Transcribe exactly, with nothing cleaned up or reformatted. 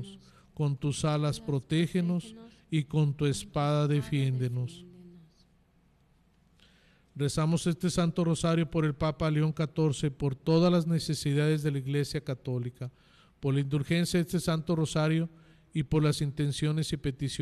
Cuídanos, con tus alas protégenos y con tu espada defiéndenos. Rezamos este Santo Rosario por el Papa León catorce, por todas las necesidades de la Iglesia Católica, por la indulgencia de este Santo Rosario y por las intenciones y peticiones